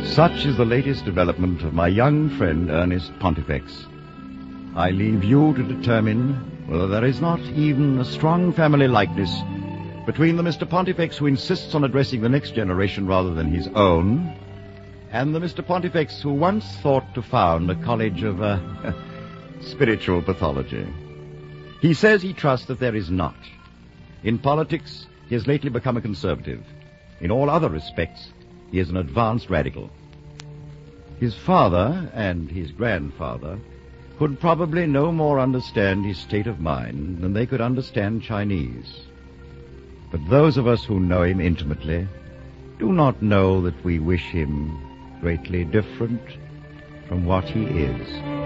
Such is the latest development of my young friend Ernest Pontifex. I leave you to determine whether there is not even a strong family likeness between the Mr. Pontifex who insists on addressing the next generation rather than his own, and the Mr. Pontifex who once thought to found a college of spiritual pathology. He says he trusts that there is not. In politics, he has lately become a conservative. In all other respects, he is an advanced radical. His father and his grandfather could probably no more understand his state of mind than they could understand Chinese. But those of us who know him intimately do not know that we wish him greatly different from what he is.